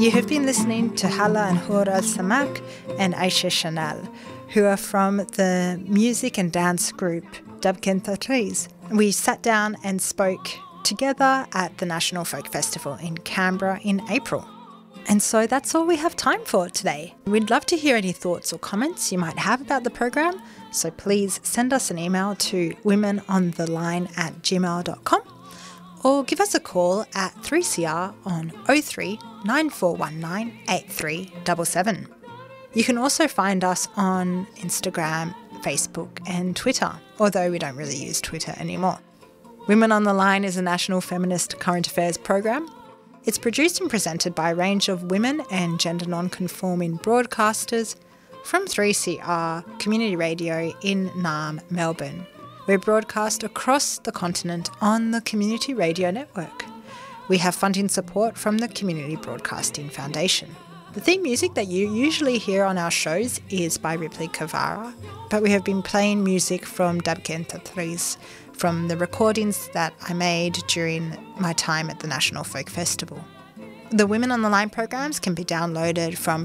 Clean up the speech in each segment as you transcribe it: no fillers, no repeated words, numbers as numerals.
You have been listening to Hala and Hura Samak and Aisha Chanel, who are from the music and dance group Dabken Tatrees. We sat down and spoke together at the National Folk Festival in Canberra in April. And so that's all we have time for today. We'd love to hear any thoughts or comments you might have about the program, so please send us an email to womenontheline@gmail.com or give us a call at 3CR on 03 9419 8377. You can also find us on Instagram, Facebook and Twitter, although we don't really use Twitter anymore. Women on the Line is a national feminist current affairs program. It's produced and presented by a range of women and gender non-conforming broadcasters from 3CR Community Radio in Naarm, Melbourne. We're broadcast across the continent on the Community Radio Network. We have funding support from the Community Broadcasting Foundation. The theme music that you usually hear on our shows is by Ripley Kavara, but we have been playing music from Dabken Tatrees, from the recordings that I made during my time at the National Folk Festival. The Women on the Line programs can be downloaded from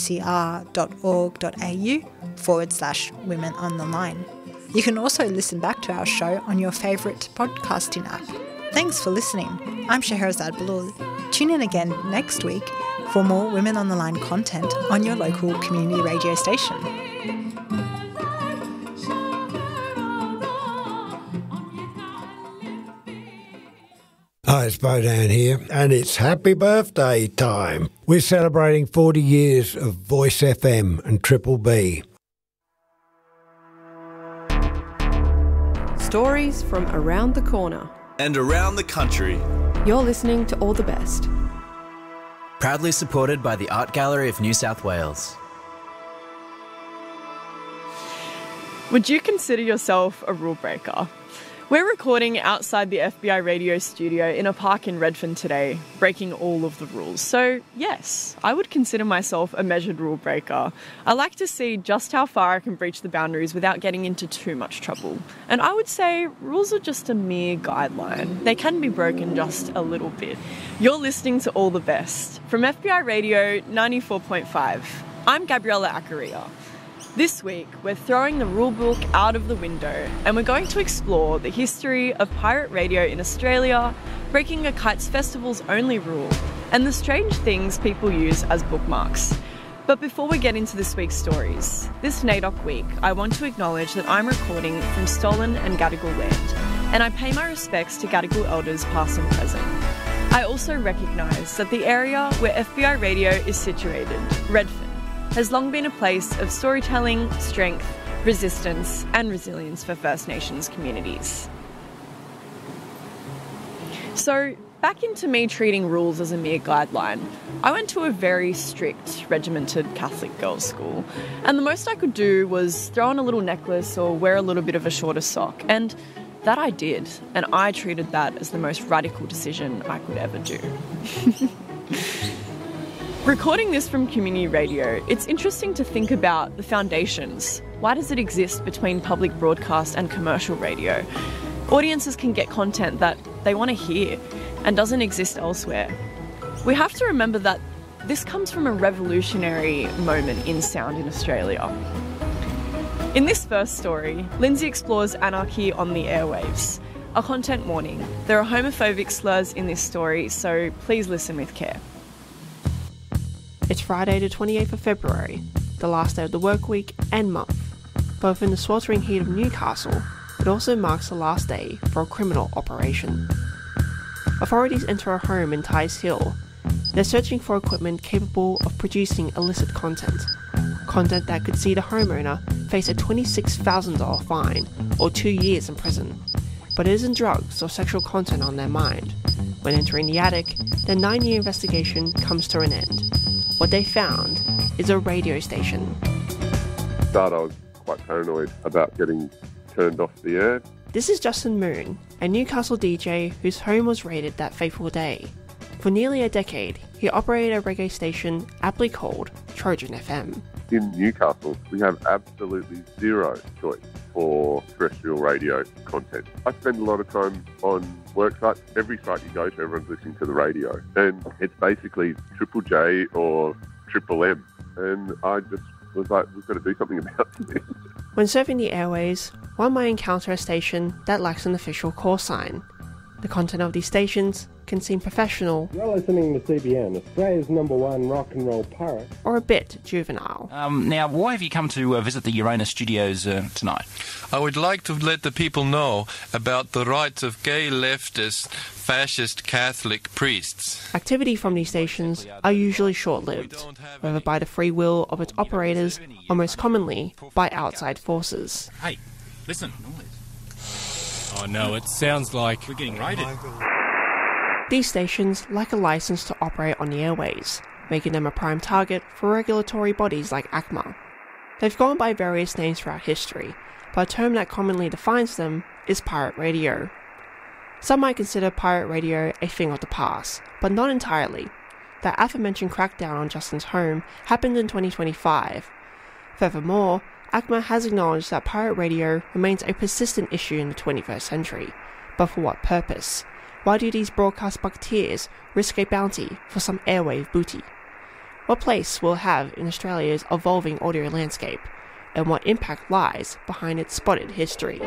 3cr.org.au/Women on the Line. You can also listen back to our show on your favourite podcasting app. Thanks for listening. I'm Scheherazade Baloul. Tune in again next week for more Women on the Line content on your local community radio station. Hi, it's Bodan here, and it's happy birthday time. We're celebrating 40 years of Voice FM and Triple B. Stories from around the corner and around the country. You're listening to All the Best. Proudly supported by the Art Gallery of New South Wales. Would you consider yourself a rule breaker? We're recording outside the FBI radio studio in a park in Redfern today, breaking all of the rules. So yes, I would consider myself a measured rule breaker. I like to see just how far I can breach the boundaries without getting into too much trouble. And I would say rules are just a mere guideline. They can be broken just a little bit. You're listening to All the Best from FBI Radio 94.5. I'm Gabriella Accaria. This week, we're throwing the rulebook out of the window and we're going to explore the history of pirate radio in Australia, breaking a Kites Festival's only rule, and the strange things people use as bookmarks. But before we get into this week's stories, this NAIDOC week, I want to acknowledge that I'm recording from stolen and Gadigal land, and I pay my respects to Gadigal elders past and present. I also recognise that the area where FBI radio is situated, Redfern, has long been a place of storytelling, strength, resistance and resilience for First Nations communities. So, back into me treating rules as a mere guideline, I went to a very strict, regimented Catholic girls' school, and the most I could do was throw on a little necklace or wear a little bit of a shorter sock, and that I did, and I treated that as the most radical decision I could ever do. Recording this from community radio, it's interesting to think about the foundations. Why does it exist between public broadcast and commercial radio? Audiences can get content that they want to hear and doesn't exist elsewhere. We have to remember that this comes from a revolutionary moment in sound in Australia. In this first story, Lindsay explores anarchy on the airwaves. A content warning. There are homophobic slurs in this story, so please listen with care. It's Friday the 28th of February, the last day of the work week and month. Both in the sweltering heat of Newcastle, it also marks the last day for a criminal operation. Authorities enter a home in Tighes Hill. They're searching for equipment capable of producing illicit content. Content that could see the homeowner face a $26,000 fine or 2 years in prison. But it isn't drugs or sexual content on their mind. When entering the attic, their 9-year investigation comes to an end. What they found is a radio station. I was quite paranoid about getting turned off the air. This is Justin Moon, a Newcastle DJ whose home was raided that fateful day. For nearly a decade, he operated a reggae station aptly called Trojan FM. in Newcastle, we have absolutely zero choice for terrestrial radio content. I spend a lot of time on work sites. Every site you go to, everyone's listening to the radio. And it's basically Triple J or Triple M. And I just was like, we've got to do something about this. When surfing the airways, one might encounter a station that lacks an official call sign. The content of these stations can seem professional. You're listening to CBN, Australia's #1 rock and roll pirate. Or a bit juvenile. Now, why have you come to visit the Uranus studios tonight? I would like to let the people know about the rights of gay, leftist, fascist Catholic priests. Activity from these stations are usually short-lived, whether by the free will of its operators or most commonly by outside forces. Hey, listen. Oh no, it sounds like we're getting raided. These stations lack a license to operate on the airways, making them a prime target for regulatory bodies like ACMA. They've gone by various names throughout history, but a term that commonly defines them is pirate radio. Some might consider pirate radio a thing of the past, but not entirely. The aforementioned crackdown on Justin's home happened in 2025. Furthermore, ACMA has acknowledged that pirate radio remains a persistent issue in the 21st century. But for what purpose? Why do these broadcast bucketeers risk a bounty for some airwave booty? What place will it have in Australia's evolving audio landscape? And what impact lies behind its spotted history?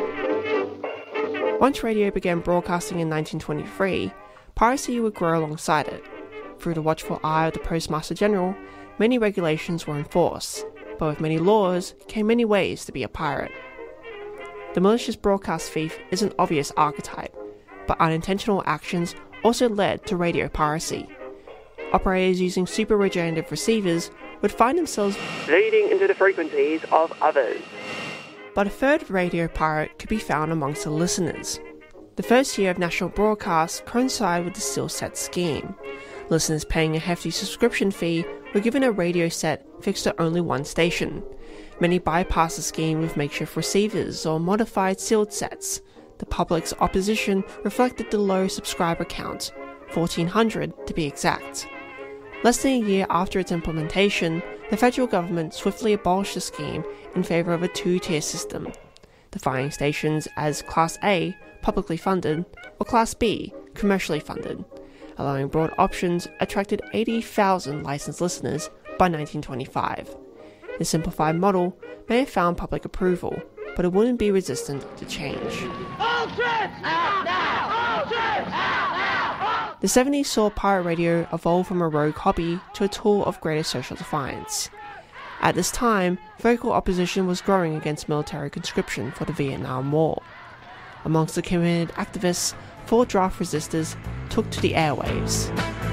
Once radio began broadcasting in 1923, piracy would grow alongside it. Through the watchful eye of the Postmaster General, many regulations were enforced, but with many laws came many ways to be a pirate. The malicious broadcast thief is an obvious archetype, but unintentional actions also led to radio piracy. Operators using super regenerative receivers would find themselves bleeding into the frequencies of others. But a third radio pirate could be found amongst the listeners. The first year of national broadcast coincided with the Still Set scheme. Listeners paying a hefty subscription fee were given a radio set fixed to only one station. Many bypassed the scheme with makeshift receivers or modified sealed sets. The public's opposition reflected the low subscriber count, 1,400 to be exact. Less than a year after its implementation, the federal government swiftly abolished the scheme in favour of a two-tier system, defining stations as Class A, publicly funded, or Class B, commercially funded. Allowing broad options attracted 80,000 licensed listeners by 1925. The simplified model may have found public approval, but it wouldn't be resistant to change. The 70s saw pirate radio evolve from a rogue hobby to a tool of greater social defiance. At this time, vocal opposition was growing against military conscription for the Vietnam War. Amongst the committed activists, 4 draft resistors took to the airwaves.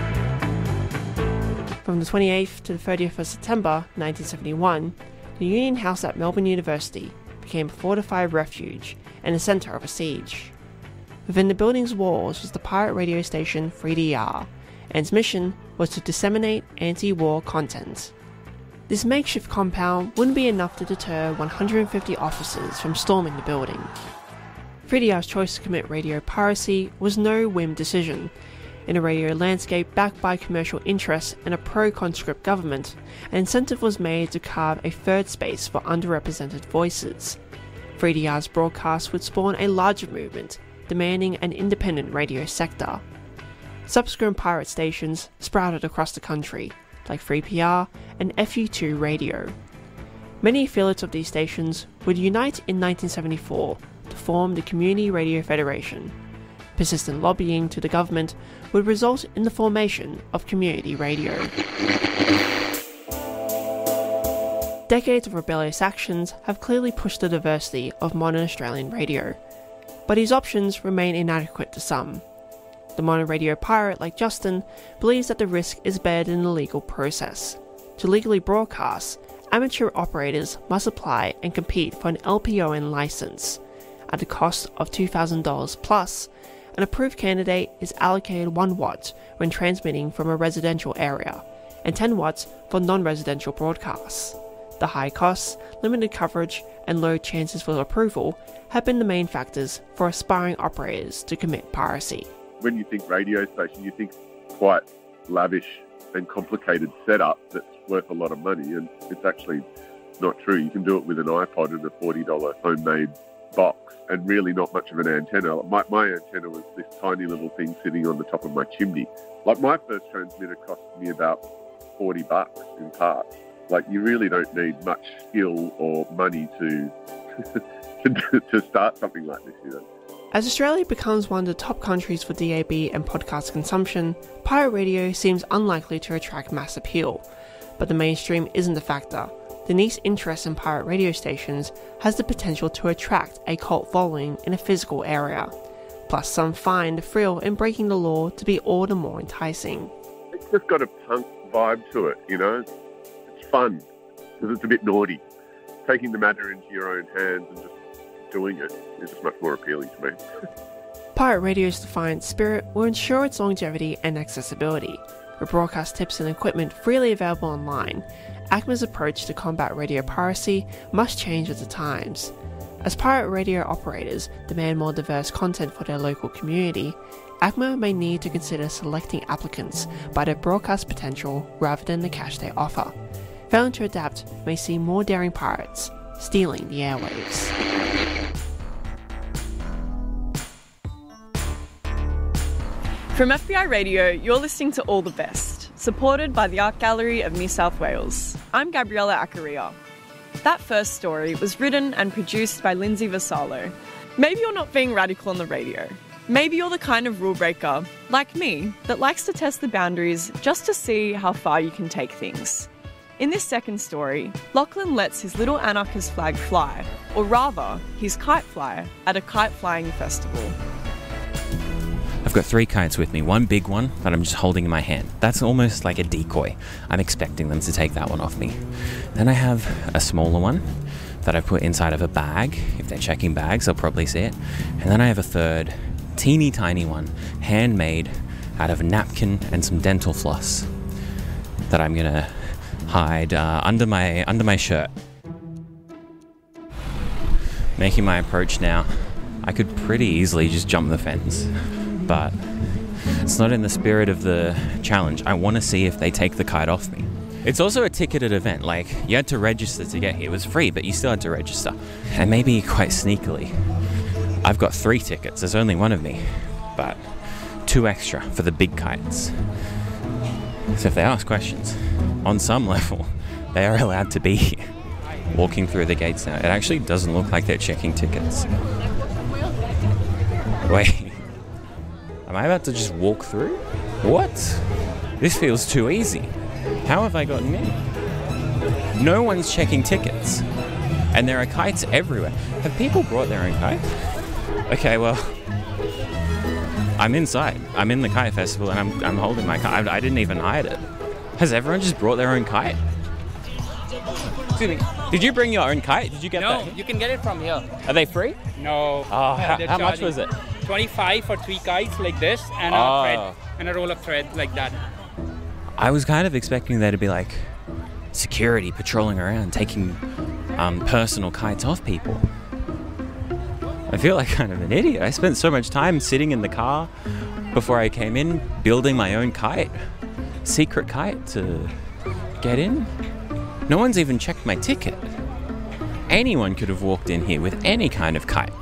From the 28th to the 30th of September 1971, the Union House at Melbourne University became a fortified refuge and the centre of a siege. Within the building's walls was the pirate radio station 3DR, and its mission was to disseminate anti-war content. This makeshift compound wouldn't be enough to deter 150 officers from storming the building. 3DR's choice to commit radio piracy was no whim decision. In a radio landscape backed by commercial interests and a pro-conscript government, an incentive was made to carve a third space for underrepresented voices. 3DR's broadcast would spawn a larger movement, demanding an independent radio sector. Subsequent pirate stations sprouted across the country, like 3PR and FU2 Radio. Many affiliates of these stations would unite in 1974 to form the Community Radio Federation. Persistent lobbying to the government would result in the formation of community radio. Decades of rebellious actions have clearly pushed the diversity of modern Australian radio, but these options remain inadequate to some. The modern radio pirate like Justin believes that the risk is better than the legal process. To legally broadcast, amateur operators must apply and compete for an LPON license. At the cost of $2,000 plus, an approved candidate is allocated 1 watt when transmitting from a residential area, and 10 watts for non-residential broadcasts. The high costs, limited coverage, and low chances for approval have been the main factors for aspiring operators to commit piracy. When you think radio station, you think quite lavish and complicated setup that's worth a lot of money, and it's actually not true. You can do it with an iPod and a $40 homemade box and really not much of an antenna. My antenna was this tiny little thing sitting on the top of my chimney. Like, my first transmitter cost me about $40 in parts. Like, you really don't need much skill or money to to start something like this, you know. As Australia becomes one of the top countries for DAB and podcast consumption, pirate radio seems unlikely to attract mass appeal. But the mainstream isn't a factor. The niche interest in pirate radio stations has the potential to attract a cult following in a physical area. Plus, some find the thrill in breaking the law to be all the more enticing. It's just got a punk vibe to it, you know. It's fun because it's a bit naughty. Taking the matter into your own hands and just doing it is just much more appealing to me. Pirate radio's defiant spirit will ensure its longevity and accessibility. With broadcast tips and equipment freely available online, ACMA's approach to combat radio piracy must change with the times. As pirate radio operators demand more diverse content for their local community, ACMA may need to consider selecting applicants by their broadcast potential rather than the cash they offer. Failing to adapt may see more daring pirates stealing the airwaves. From FBI Radio, you're listening to All the Best, supported by the Art Gallery of New South Wales. I'm Gabriella Accaria. That first story was written and produced by Lindsay Vassallo. Maybe you're not being radical on the radio. Maybe you're the kind of rule breaker, like me, that likes to test the boundaries just to see how far you can take things. In this second story, Lachlan lets his little anarchist flag fly, or rather, his kite fly, at a kite flying festival. I've got 3 kites with me, one big one that I'm just holding in my hand. That's almost like a decoy. I'm expecting them to take that one off me. Then I have a smaller one that I put inside of a bag. If they're checking bags, they'll probably see it. And then I have a third, teeny tiny one, handmade out of a napkin and some dental floss that I'm gonna hide under my shirt. Making my approach now. I could pretty easily just jump the fence, but it's not in the spirit of the challenge. I want to see if they take the kite off me. It's also a ticketed event, like you had to register to get here. It was free, but you still had to register. And maybe quite sneakily, I've got 3 tickets, there's only one of me, but 2 extra for the big kites. So if they ask questions, on some level, they are allowed to be here. Walking through the gates now, it actually doesn't look like they're checking tickets. Wait. Am I about to just walk through? What? This feels too easy. How have I gotten in? No one's checking tickets. And there are kites everywhere. Have people brought their own kite? Okay, well, I'm inside. I'm in the kite festival and I'm holding my kite. I didn't even hide it. Has everyone just brought their own kite? Excuse me. Did you bring your own kite? Did you get that? No, you can get it from here. Are they free? No. Oh, how much was it? 25 for 3 kites like this and a thread and a roll of thread like that. I was kind of expecting there to be like security patrolling around taking personal kites off people. I feel like kind of an idiot. I spent so much time sitting in the car before I came in building my own kite. Secret kite to get in. No one's even checked my ticket. Anyone could have walked in here with any kind of kite.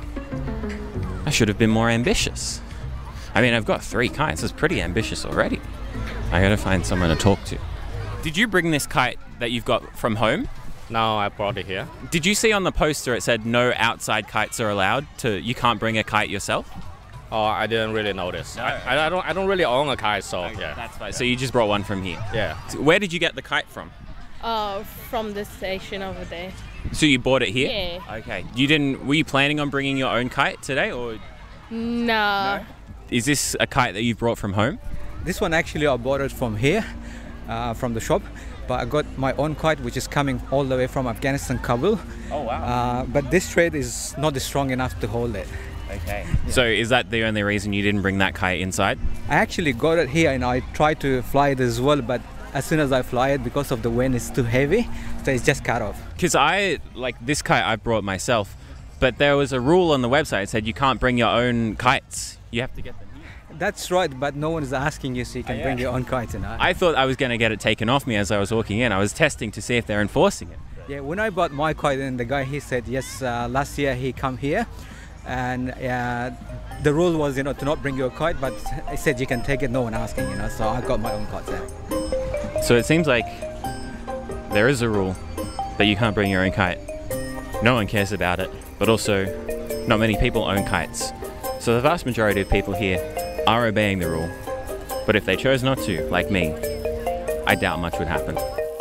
I should have been more ambitious. I mean, I've got 3 kites. It's pretty ambitious already. I gotta find someone to talk to. Did you bring this kite that you've got from home? No, I brought it here. Did you see on the poster it said no outside kites are allowed? You can't bring a kite yourself? Oh, I didn't really notice. No. I don't really own a kite, so okay, yeah. That's fine. So you just brought one from here? Yeah. Where did you get the kite from? From the station over there. So you bought it here? Yeah. Okay. Were you planning on bringing your own kite today, or? No. Is this a kite that you've brought from home? This one actually I bought it from here, from the shop. But I got my own kite, which is coming all the way from Afghanistan, Kabul. Oh, wow. But this thread is not strong enough to hold it. Okay. Yeah. So is that the only reason you didn't bring that kite inside? I actually got it here and I tried to fly it as well, but as soon as I fly it, because of the wind, it's too heavy, so it's just cut off. Because this kite I brought myself, but there was a rule on the website that said you can't bring your own kites. You have to get them here. That's right, but no one is asking you, so you can bring your own kite. I thought I was going to get it taken off me as I was walking in. I was testing to see if they're enforcing it. Yeah, when I bought my kite, and the guy, he said, yes, last year he come here, and the rule was, to not bring your kite, but I said you can take it, no one asking, so I got my own kite there. So it seems like there is a rule that you can't bring your own kite. No one cares about it, but also not many people own kites. So the vast majority of people here are obeying the rule. But if they chose not to, like me, I doubt much would happen.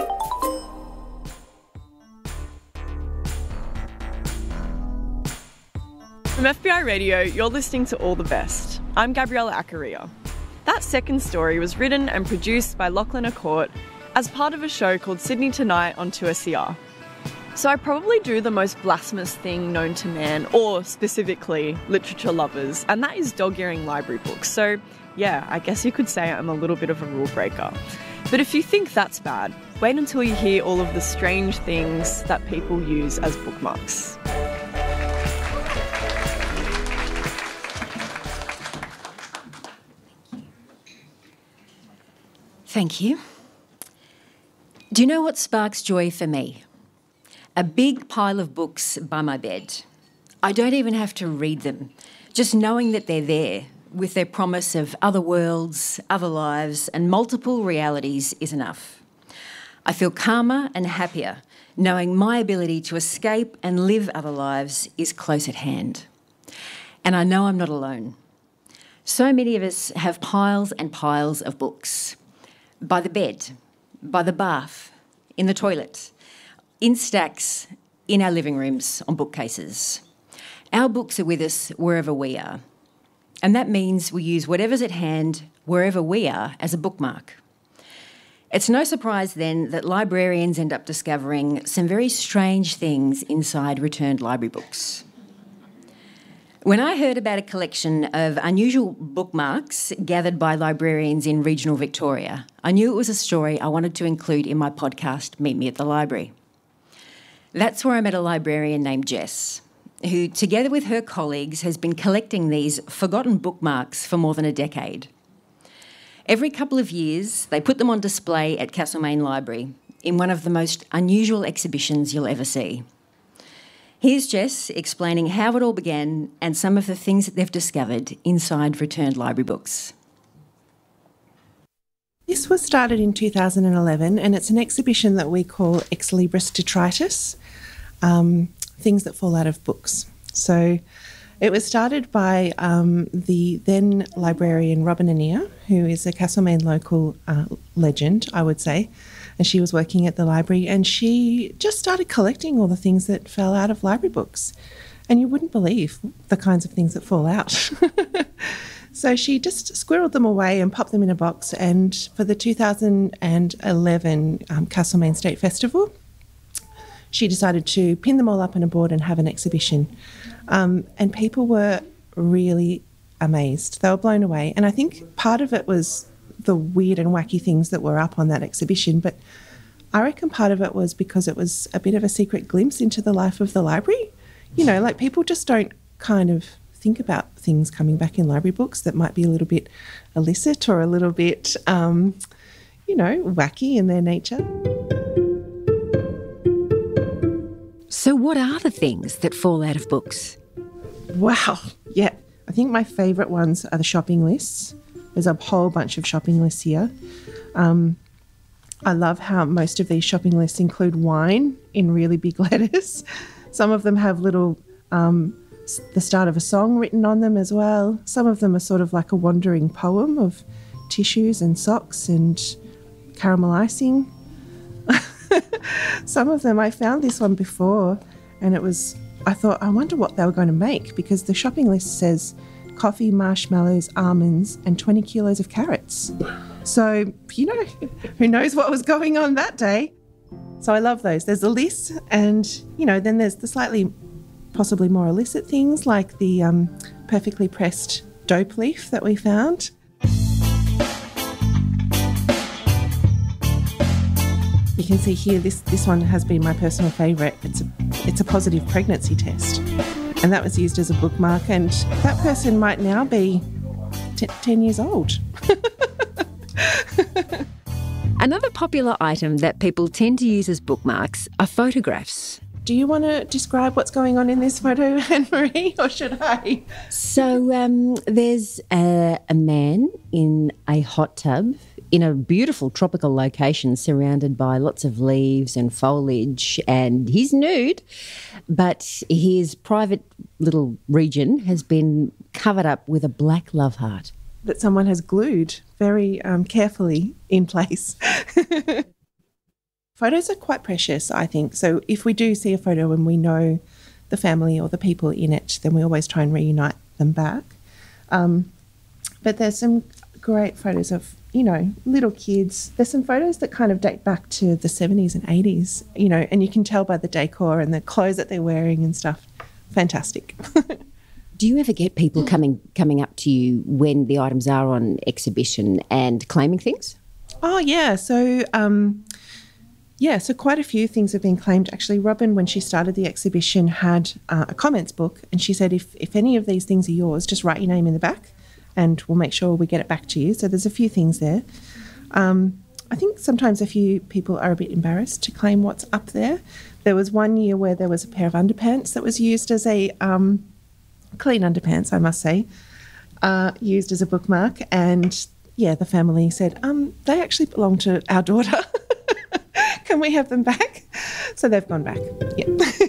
From FBI Radio, you're listening to All the Best. I'm Gabriella Accaria. That second story was written and produced by Lachlan Accord as part of a show called Sydney Tonight on 2SER. So I probably do the most blasphemous thing known to man, or specifically literature lovers, and that is dog-earing library books. So yeah, I guess you could say I'm a little bit of a rule breaker. But if you think that's bad, wait until you hear all of the strange things that people use as bookmarks. Thank you. Do you know what sparks joy for me? A big pile of books by my bed. I don't even have to read them. Just knowing that they're there, with their promise of other worlds, other lives, and multiple realities is enough. I feel calmer and happier, knowing my ability to escape and live other lives is close at hand. And I know I'm not alone. So many of us have piles and piles of books. By the bed, by the bath, in the toilet, in stacks, in our living rooms, on bookcases. Our books are with us wherever we are. And that means we use whatever's at hand, wherever we are, as a bookmark. It's no surprise then that librarians end up discovering some very strange things inside returned library books. When I heard about a collection of unusual bookmarks gathered by librarians in regional Victoria, I knew it was a story I wanted to include in my podcast, Meet Me at the Library. That's where I met a librarian named Jess, who, together with her colleagues, has been collecting these forgotten bookmarks for more than a decade. Every couple of years, they put them on display at Castlemaine Library in one of the most unusual exhibitions you'll ever see. Here's Jess explaining how it all began and some of the things that they've discovered inside returned library books. This was started in 2011 and it's an exhibition that we call Ex Libris Detritus, things that fall out of books. So it was started by the then librarian Robin Anea, who is a Castlemaine local legend, I would say, and she was working at the library and she just started collecting all the things that fell out of library books. And you wouldn't believe the kinds of things that fall out. So she just squirreled them away and popped them in a box, and for the 2011 Castlemaine State Festival, she decided to pin them all up on a board and have an exhibition. And people were really amazed. They were blown away. And I think part of it was the weird and wacky things that were up on that exhibition, but I reckon part of it was because it was a bit of a secret glimpse into the life of the library. You know, like people just don't kind of think about things coming back in library books that might be a little bit illicit or a little bit, wacky in their nature. So what are the things that fall out of books? Wow, yeah. I think my favourite ones are the shopping lists. There's a whole bunch of shopping lists here. I love how most of these shopping lists include wine in really big letters. Some of them have little, the start of a song written on them as well. Some of them are sort of like a wandering poem of tissues and socks and caramel icing. Some of them, I found this one before and I thought, I wonder what they were going to make, because the shopping list says coffee, marshmallows, almonds and 20 kilos of carrots. So, who knows what was going on that day. So I love those. There's a list and, then there's the slightly possibly more illicit things like the perfectly pressed dope leaf that we found. You can see here, this one has been my personal favourite. It's a positive pregnancy test, and that was used as a bookmark. And that person might now be 10 years old. Another popular item that people tend to use as bookmarks are photographs. Do you want to describe what's going on in this photo, Anne-Marie, or should I? So there's a man in a hot tub in a beautiful tropical location surrounded by lots of leaves and foliage, and he's nude, but his private little region has been covered up with a black love heart. That someone has glued very carefully in place. Photos are quite precious, I think. So if we do see a photo and we know the family or the people in it, then we always try and reunite them back. But there's some great photos of, you know, little kids. There's some photos that kind of date back to the 70s and 80s, you know, and you can tell by the decor and the clothes that they're wearing and stuff. Fantastic. Do you ever get people coming up to you when the items are on exhibition and claiming things? Oh, yeah. So, so quite a few things have been claimed. Actually, Robin, when she started the exhibition, had a comments book, and she said, if any of these things are yours, just write your name in the back and we'll make sure we get it back to you. So there's a few things there. I think sometimes a few people are a bit embarrassed to claim what's up there. There was one year where there was a pair of underpants that was used as a... clean underpants, I must say, used as a bookmark. And, yeah, the family said, they actually belong to our daughter. Can we have them back? So they've gone back, yeah.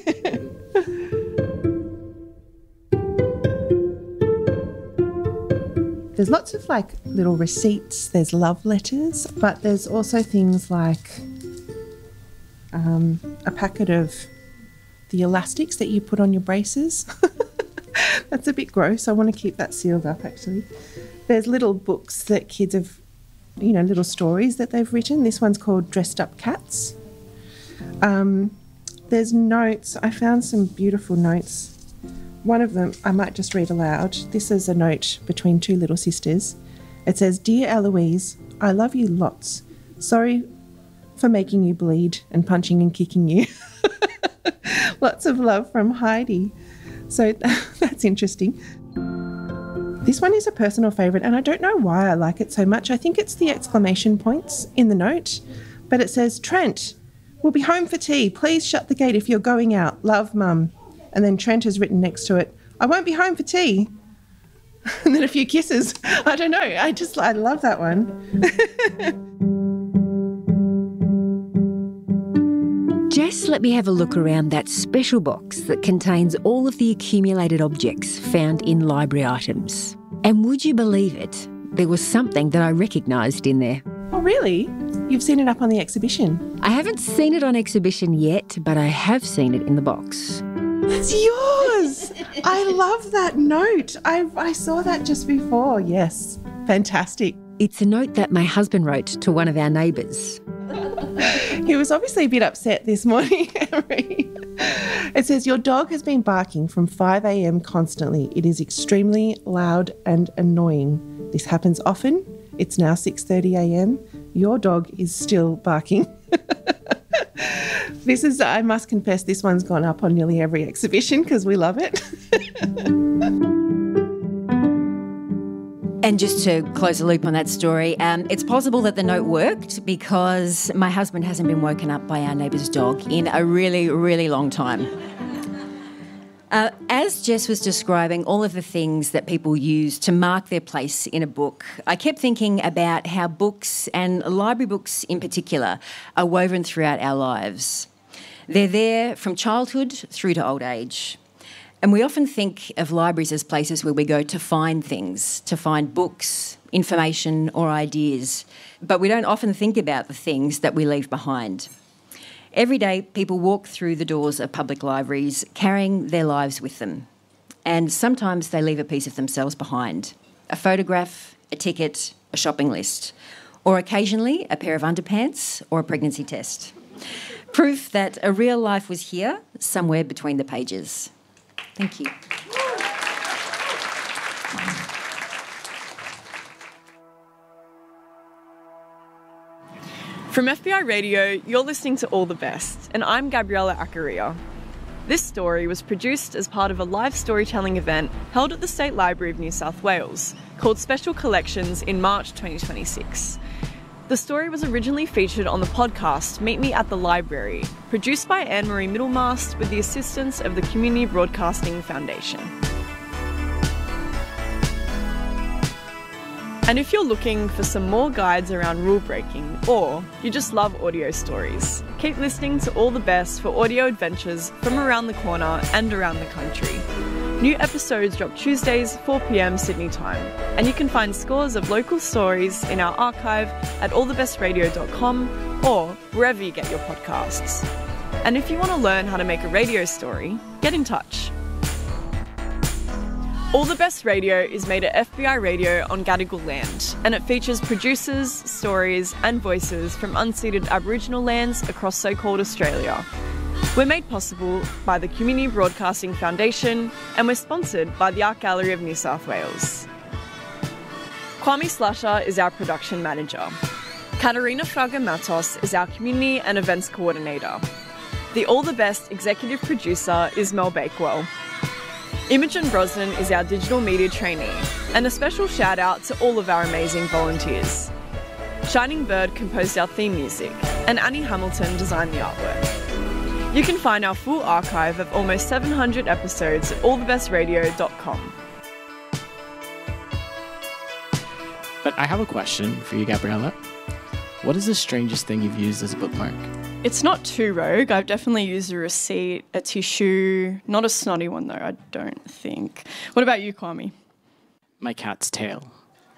There's lots of, like, little receipts. There's love letters, but there's also things like a packet of the elastics that you put on your braces. That's a bit gross. I want to keep that sealed up, actually. There's little books that kids have, you know, little stories that they've written. This one's called Dressed Up Cats. There's notes. I found some beautiful notes. One of them I might just read aloud. This is a note between two little sisters. It says, "Dear Eloise, I love you lots. Sorry for making you bleed and punching and kicking you. Lots of love from Heidi." So that's interesting. This one is a personal favourite, and I don't know why I like it so much. I think it's the exclamation points in the note, but it says, "Trent, we'll be home for tea. Please shut the gate if you're going out. Love, Mum." And then Trent has written next to it, "I won't be home for tea." And then a few kisses. I don't know. I love that one. Jess let me have a look around that special box that contains all of the accumulated objects found in library items. And would you believe it? There was something that I recognised in there. Oh, really? You've seen it up on the exhibition? I haven't seen it on exhibition yet, but I have seen it in the box. It's yours! I love that note. I saw that just before. Yes. Fantastic. It's a note that my husband wrote to one of our neighbours. He was obviously a bit upset this morning, Henry. It says, "Your dog has been barking from 5 a.m. constantly. It is extremely loud and annoying. This happens often. It's now 6:30 a.m. Your dog is still barking." This is, I must confess, this one's gone up on nearly every exhibition because we love it. And just to close the loop on that story, it's possible that the note worked because my husband hasn't been woken up by our neighbour's dog in a really, really long time. As Jess was describing all of the things that people use to mark their place in a book, I kept thinking about how books, and library books in particular, are woven throughout our lives. They're there from childhood through to old age. And we often think of libraries as places where we go to find things, to find books, information or ideas. But we don't often think about the things that we leave behind. Every day, people walk through the doors of public libraries carrying their lives with them. And sometimes they leave a piece of themselves behind. A photograph, a ticket, a shopping list. Or occasionally a pair of underpants or a pregnancy test. Proof that a real life was here, somewhere between the pages. Thank you. From FBI Radio, you're listening to All the Best, and I'm Gabriella Acaria. This story was produced as part of a live storytelling event held at the State Library of New South Wales called Special Collections in March 2026. The story was originally featured on the podcast Meet Me at the Library, produced by Anne-Marie Middlemast with the assistance of the Community Broadcasting Foundation. And if you're looking for some more guides around rule breaking, or you just love audio stories, keep listening to All the Best for audio adventures from around the corner and around the country. New episodes drop Tuesdays, 4 p.m. Sydney time, and you can find scores of local stories in our archive at allthebestradio.com or wherever you get your podcasts. And if you want to learn how to make a radio story, get in touch. All the Best Radio is made at FBI Radio on Gadigal land, and it features producers, stories and voices from unceded Aboriginal lands across so-called Australia. We're made possible by the Community Broadcasting Foundation, and we're sponsored by the Art Gallery of New South Wales. Kwame Slasher is our production manager. Katarina Fraga Matos is our community and events coordinator. The All the Best executive producer is Mel Bakewell. Imogen Brosnan is our digital media trainee, and a special shout out to all of our amazing volunteers. Shining Bird composed our theme music, and Annie Hamilton designed the artwork. You can find our full archive of almost 700 episodes at allthebestradio.com. But I have a question for you, Gabriella. What is the strangest thing you've used as a bookmark? It's not too rogue. I've definitely used a receipt, a tissue, not a snotty one though, I don't think. What about you, Kwame? My cat's tail.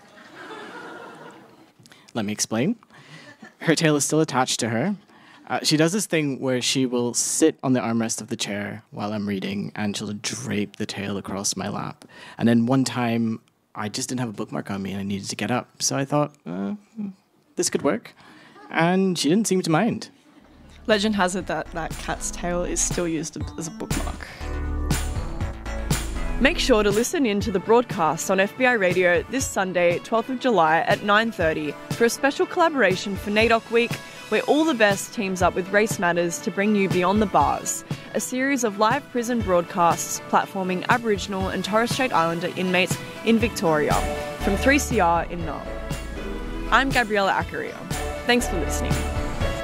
Let me explain. Her tail is still attached to her. She does this thing where she will sit on the armrest of the chair while I'm reading, and she'll drape the tail across my lap. And then one time, I just didn't have a bookmark on me and I needed to get up. So I thought, this could work. And she didn't seem to mind. Legend has it that that cat's tail is still used as a bookmark. Make sure to listen in to the broadcast on FBI Radio this Sunday, 12th of July at 9:30 for a special collaboration for NAIDOC Week, where All the Best teams up with Race Matters to bring you Beyond the Bars, a series of live prison broadcasts platforming Aboriginal and Torres Strait Islander inmates in Victoria from 3CR in Melbourne. I'm Gabriella Accaria. Thanks for listening.